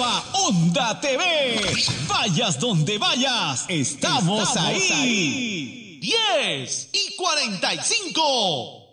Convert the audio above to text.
a Onda TV. Vayas donde vayas, estamos ahí. 10:45.